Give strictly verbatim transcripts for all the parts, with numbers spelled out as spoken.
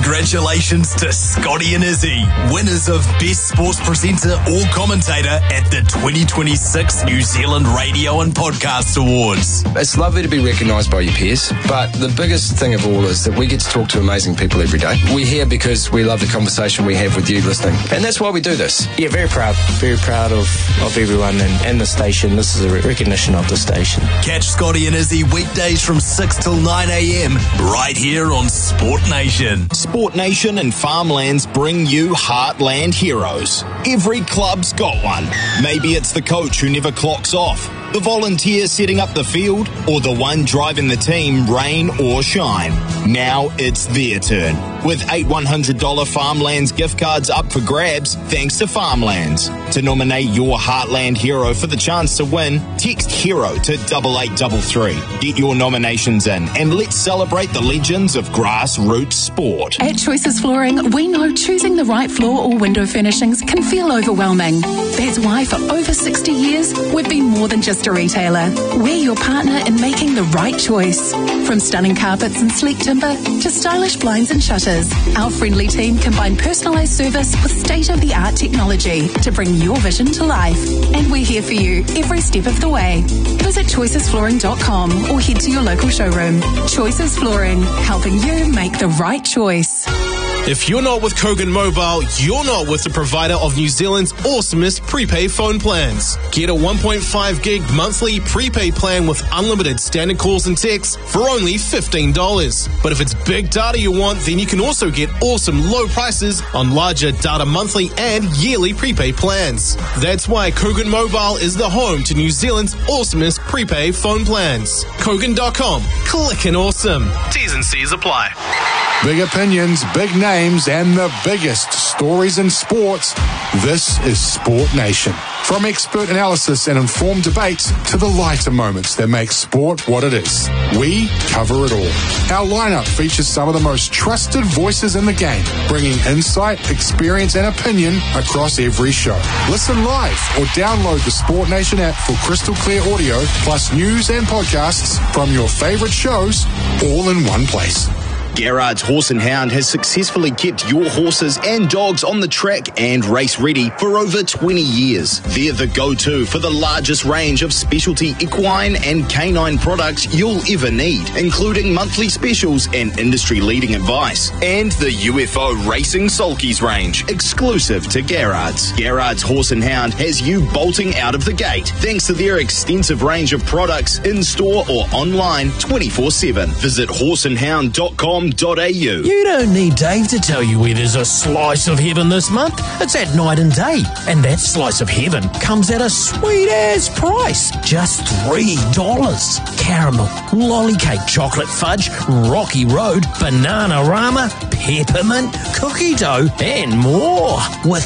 Congratulations to Scotty and Izzy, winners of Best Sports Presenter or Commentator at the twenty twenty-six New Zealand Radio and Podcast Awards. It's lovely to be recognised by your peers, but the biggest thing of all is that we get to talk to amazing people every day. We're here because we love the conversation we have with you listening, and that's why we do this. Yeah, very proud. Very proud of, of everyone and, and the station. This is a recognition of the station. Catch Scotty and Izzy weekdays from six till nine a.m. right here on Sport Nation. Sport Nation and Farmlands bring you Heartland Heroes. Every club's got one. Maybe it's the coach who never clocks off, the volunteer setting up the field, or the one driving the team, rain or shine. Now it's their turn. With eight one hundred dollars Farmlands gift cards up for grabs, thanks to Farmlands. To nominate your Heartland hero for the chance to win, text HERO to double eight double three. Get your nominations in and let's celebrate the legends of grassroots sport. At Choices Flooring, we know choosing the right floor or window furnishings can feel overwhelming. That's why for over sixty years, we've been more than just a retailer. We're your partner in making the right choice. From stunning carpets and sleek timber to stylish blinds and shutters, our friendly team combine personalised service with state-of-the-art technology to bring your vision to life. And we're here for you every step of the way. Visit choices flooring dot com or head to your local showroom. Choices Flooring, helping you make the right choice. If you're not with Kogan Mobile, you're not with the provider of New Zealand's awesomest prepaid phone plans. Get a one point five gig monthly prepaid plan with unlimited standard calls and texts for only fifteen dollars. But if it's big data you want, then you can also get awesome low prices on larger data monthly and yearly prepaid plans. That's why Kogan Mobile is the home to New Zealand's awesomest prepaid phone plans. Kogan dot com. Clickin' awesome. T's and C's apply. Big opinions, big names, and the biggest stories in sports. This is Sport Nation. From expert analysis and informed debates to the lighter moments that make sport what it is, we cover it all. Our lineup features some of the most trusted voices in the game, bringing insight, experience, and opinion across every show. Listen live or download the Sport Nation app for crystal clear audio, plus news and podcasts from your favorite shows, all in one place. Garrard's Horse and Hound has successfully kept your horses and dogs on the track and race ready for over twenty years. They're the go-to for the largest range of specialty equine and canine products you'll ever need, including monthly specials and industry-leading advice. And the U F O Racing Sulkies range, exclusive to Garrard's. Garrard's Horse and Hound has you bolting out of the gate thanks to their extensive range of products in-store or online twenty-four seven. Visit horse and hound dot com. You don't need Dave to tell you where there's a slice of heaven this month. It's at Night and Day. And that slice of heaven comes at a sweet-ass price. Just three dollars. Caramel, lolly cake, chocolate fudge, Rocky Road, Banana-Rama, peppermint, cookie dough, and more. With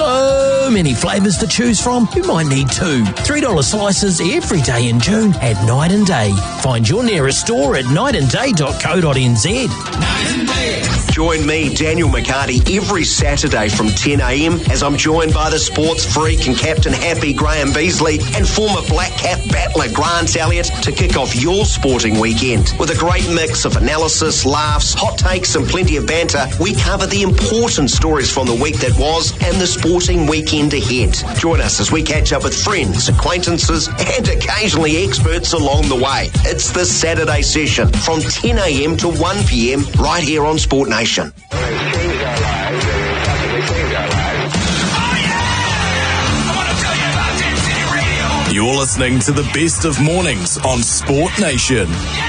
so many flavours to choose from, you might need two. three dollar slices every day in June at Night and Day. Find your nearest store at night and day dot co dot n z. Join me, Daniel McCarty, every Saturday from ten a.m. as I'm joined by the sports freak and Captain Happy Graham Beasley and former Black Cap battler Grant Elliott to kick off your sporting weekend. With a great mix of analysis, laughs, hot takes and plenty of banter, we cover the important stories from the week that was and the sporting weekend ahead. Join us as we catch up with friends, acquaintances and occasionally experts along the way. It's the Saturday session from ten a.m. to one p.m. right here on Sport Nation. You're listening to the best of mornings on Sport Nation.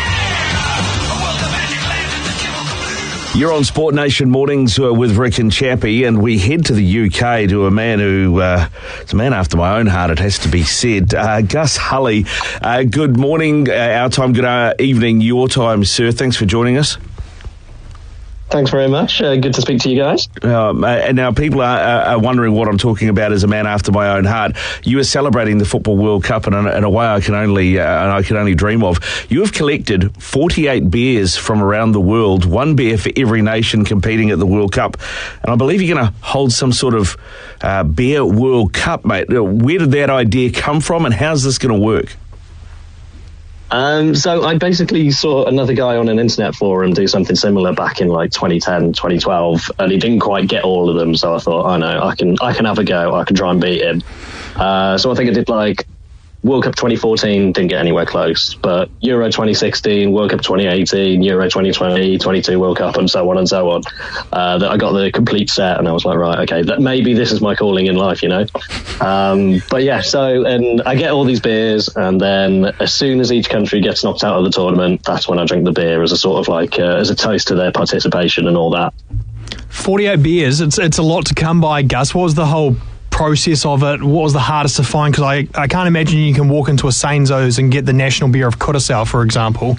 You're on Sport Nation Mornings uh, with Rick and Chappie, and we head to the U K to a man who uh, is a man after my own heart, it has to be said. Uh, Gus Hulley, uh, good morning, uh, our time, good uh, evening, your time, sir. Thanks for joining us. Thanks very much. Uh, good to speak to you guys. Um, and now people are, are wondering what I'm talking about as a man after my own heart. You are celebrating the Football World Cup in a, in a way I can only uh, I can only dream of. You have collected forty-eight bears from around the world, one bear for every nation competing at the World Cup. And I believe you're going to hold some sort of uh, Bear World Cup, mate. Where did that idea come from, and how's this going to work? Um, so I basically saw another guy on an internet forum do something similar back in like twenty ten, twenty twelve, and he didn't quite get all of them. So I thought, oh no, I can, I can have a go. I can try and beat him. Uh, so I think I did like World Cup twenty fourteen, didn't get anywhere close, but Euro twenty sixteen, World Cup twenty eighteen, Euro twenty twenty, twenty-two World Cup, and so on and so on. Uh, that I got the complete set, and I was like, right, okay, that maybe this is my calling in life, you know. Um, but yeah, so and I get all these beers, and then as soon as each country gets knocked out of the tournament, that's when I drink the beer as a sort of like uh, as a toast to their participation and all that. forty-eight beers, it's it's a lot to come by, Gus. What was the whole process of it? What was the hardest to find? Because I, I can't imagine you can walk into a Sainzo's and get the national beer of Curaçao, for example.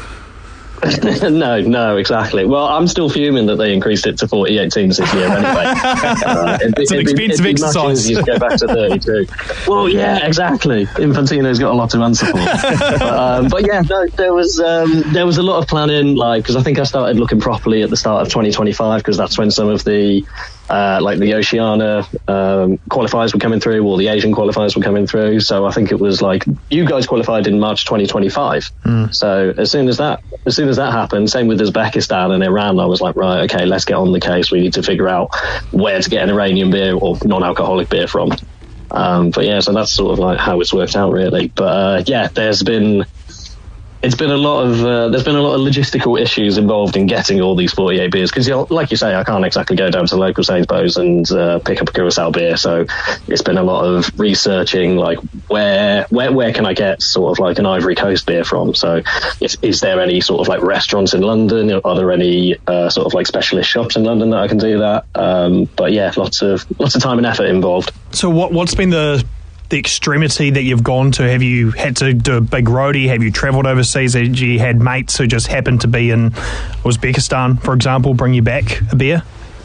no, no, exactly. Well, I'm still fuming that they increased it to forty-eight teams this year anyway. Uh, it'd, it's an it'd, expensive it'd exercise. You go back to thirty-two. Well, yeah, exactly. Infantino's got a lot to answer for. but, um, but yeah, no, there was um, there was a lot of planning, like, because I think I started looking properly at the start of twenty twenty-five, because that's when some of the Uh, like the Oceania um, qualifiers were coming through, or the Asian qualifiers were coming through. So I think it was like you guys qualified in March twenty twenty-five. Mm. So as soon as that, as soon as that happened, same with Uzbekistan and Iran, I was like, right, okay, let's get on the case. We need to figure out where to get an Iranian beer or non-alcoholic beer from. Um, but yeah, so that's sort of like how it's worked out, really. But uh, yeah, there's been. It's been a lot of uh, there's been a lot of logistical issues involved in getting all these forty-eight beers, because, you know, like you say, I can't exactly go down to the local Sainsbury's and uh, pick up a Curaçao beer. So it's been a lot of researching, like where where where can I get sort of like an Ivory Coast beer from? So is, is there any sort of like restaurants in London? Are there any uh, sort of like specialist shops in London that I can do that? Um, but yeah, lots of lots of time and effort involved. So what what's been the the extremity that you've gone to? Have you had to do a big roadie? Have you travelled overseas? Have you had mates who just happened to be in Uzbekistan, for example, bring you back a beer?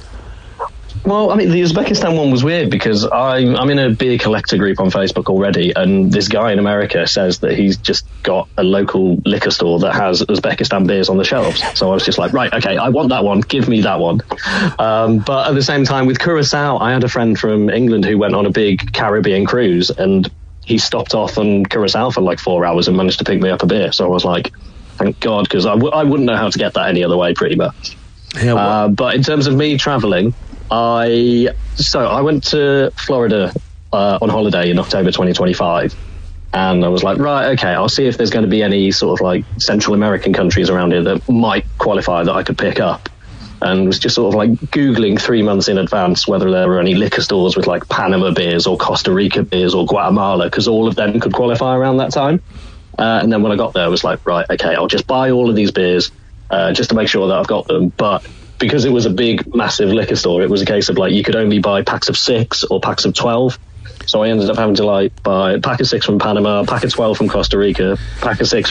Well, I mean, the Uzbekistan one was weird because I'm, I'm in a beer collector group on Facebook already, and this guy in America says that he's just got a local liquor store that has Uzbekistan beers on the shelves. So I was just like, right, okay, I want that one. Give me that one. Um, but at the same time, with Curaçao, I had a friend from England who went on a big Caribbean cruise, and he stopped off on Curaçao for like four hours and managed to pick me up a beer. So I was like, thank God, because I, w- I wouldn't know how to get that any other way, pretty much. Yeah, well, uh, but in terms of me travelling, I so I went to Florida uh, on holiday in October twenty twenty-five, and I was like, right, okay, I'll see if there's going to be any sort of like Central American countries around here that might qualify that I could pick up, and was just sort of like Googling three months in advance whether there were any liquor stores with like Panama beers or Costa Rica beers or Guatemala, because all of them could qualify around that time. Uh, and then when I got there, I was like, right, okay, I'll just buy all of these beers uh, just to make sure that I've got them, but because it was a big, massive liquor store, it was a case of like you could only buy packs of six or packs of twelve. So I ended up having to like buy a pack of six from Panama, a pack of twelve from Costa Rica, pack of six